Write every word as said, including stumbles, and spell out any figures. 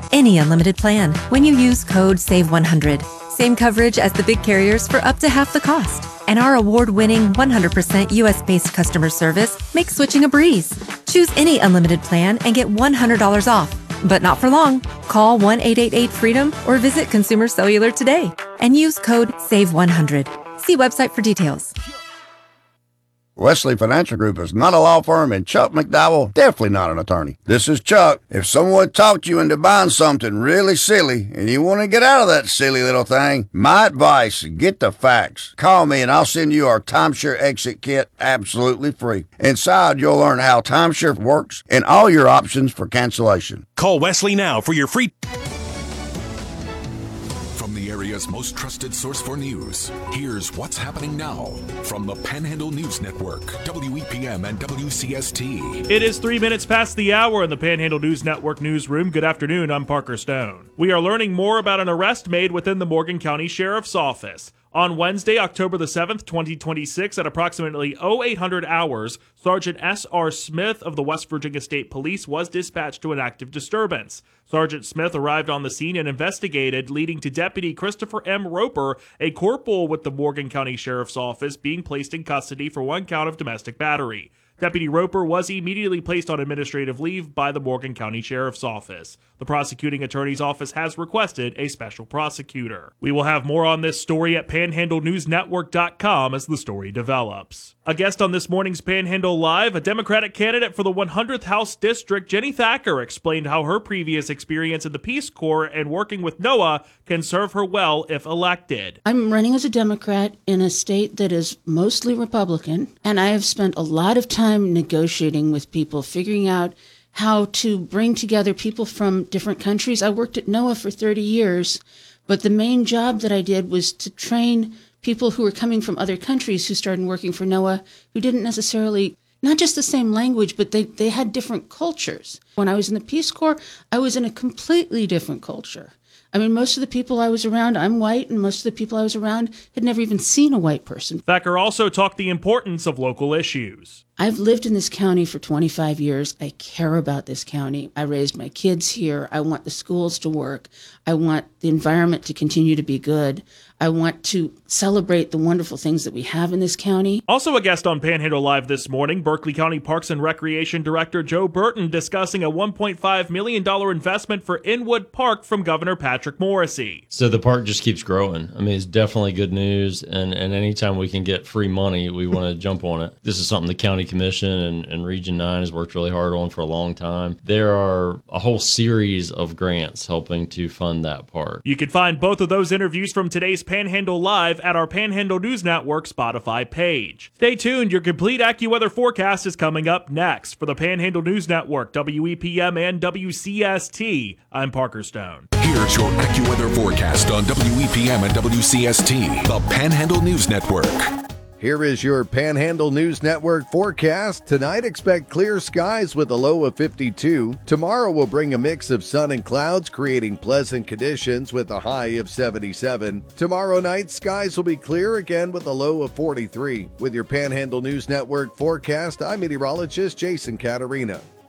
any unlimited plan when you use code save one hundred. Same coverage as the big carriers for up to half the cost. And our award-winning one hundred percent U S-based customer service makes switching a breeze. Choose any unlimited plan and get one hundred dollars off. But not for long. Call one eight eight eight freedom or visit Consumer Cellular today and use code save one hundred. See website for details. Wesley Financial Group is not a law firm, and Chuck McDowell definitely not an attorney. This is Chuck. If someone talked you into buying something really silly and you want to get out of that silly little thing, my advice, get the facts. Call me and I'll send you our timeshare exit kit absolutely free. Inside, you'll learn how timeshare works and all your options for cancellation. Call Wesley now for your free... From the area's most trusted source for news, here's what's happening now from the Panhandle News Network, W E P M and W C S T. It is three minutes past the hour in the Panhandle News Network newsroom. Good afternoon, I'm Parker Stone. We are learning more about an arrest made within the Morgan County Sheriff's Office. On Wednesday, October the seventh, twenty twenty-six, at approximately oh eight hundred hours, Sergeant S R. Smith of the West Virginia State Police was dispatched to an active disturbance. Sergeant Smith arrived on the scene and investigated, leading to Deputy Christopher M. Roper, a corporal with the Morgan County Sheriff's Office, being placed in custody for one count of domestic battery. Deputy Roper was immediately placed on administrative leave by the Morgan County Sheriff's Office. The prosecuting attorney's office has requested a special prosecutor. We will have more on this story at panhandle news network dot com as the story develops. A guest on this morning's Panhandle Live, a Democratic candidate for the one hundredth House District, Jenny Thacker, explained how her previous experience in the Peace Corps and working with NOAA can serve her well if elected. I'm running as a Democrat in a state that is mostly Republican, and I have spent a lot of time negotiating with people, figuring out how to bring together people from different countries. I worked at NOAA for thirty years, but the main job that I did was to train people who were coming from other countries who started working for NOAA, who didn't necessarily, not just the same language, but they, they had different cultures. When I was in the Peace Corps, I was in a completely different culture. I mean, most of the people I was around, I'm white, and most of the people I was around had never even seen a white person. Thacker also talked the importance of local issues. I've lived in this county for twenty-five years. I care about this county. I raised my kids here. I want the schools to work. I want the environment to continue to be good. I want to celebrate the wonderful things that we have in this county. Also a guest on Panhandle Live this morning, Berkeley County Parks and Recreation Director Joe Burton discussing a one point five million dollars investment for Inwood Park from Governor Patrick Morrisey. So the park just keeps growing. I mean, it's definitely good news, and, and anytime we can get free money, we want to jump on it. This is something the county commission and, and Region nine has worked really hard on for a long time. There are a whole series of grants helping to fund that park. You can find both of those interviews from today's Panhandle Live at our Panhandle News Network Spotify page. Stay tuned, your complete AccuWeather forecast is coming up next. For the Panhandle News Network, W E P M and W C S T, I'm Parker Stone. Here's your AccuWeather forecast on W E P M and W C S T, the Panhandle News Network. Here is your Panhandle News Network forecast. Tonight, expect clear skies with a low of fifty-two. Tomorrow will bring a mix of sun and clouds, creating pleasant conditions with a high of seventy-seven. Tomorrow night, skies will be clear again with a low of forty-three. With your Panhandle News Network forecast, I'm meteorologist Jason Caterina.